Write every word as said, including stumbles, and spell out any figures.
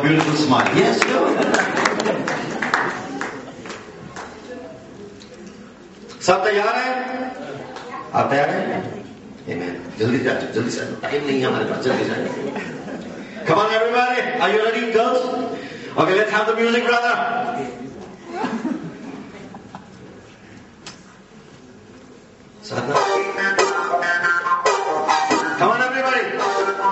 beautiful smile. Yes, go. सब तैयार हैं? आप तैयार हैं? Amen. जल्दी से जल्दी से टाइम नहीं है हमारे पास जल्दी से. Come on everybody, are you ready, girls? Okay, let's have the music, brother. Sadhana.